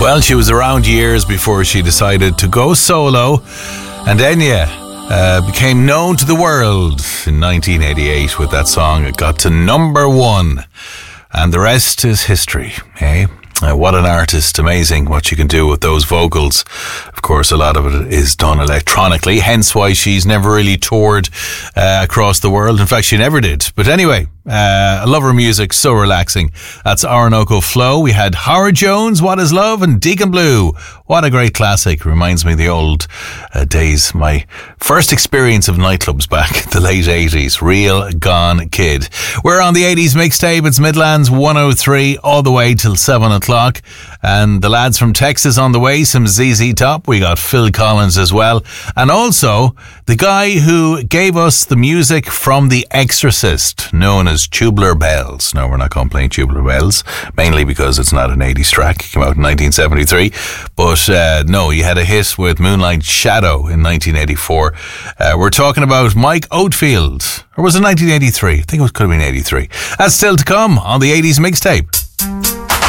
Well, she was around years before she decided to go solo, and Enya became known to the world in 1988 with that song. It got to number 1, and the rest is history, eh? What an artist. Amazing what she can do with those vocals. Of course, a lot of it is done electronically, hence why she's never really toured across the world. In fact, she never did. But anyway, I love her music, so relaxing. That's Orinoco Flow. We had Howard Jones, What Is Love, and Deacon Blue. What a great classic. Reminds me of the old days. My first experience of nightclubs back in the late 80s. Real Gone Kid. We're on the 80s mixtape. It's Midlands 103 all the way till 7 o'clock. And the lads from Texas on the way, some ZZ Top. We got Phil Collins as well. And also the guy who gave us the music from The Exorcist, known as Tubular Bells. No, we're not going to play Tubular Bells, mainly because it's not an 80s track. It came out in 1973. But no, he had a hit with Moonlight Shadow in 1984. We're talking about Mike Oldfield. Or was it 1983? I think it could have been 83. That's still to come on the 80s mixtape.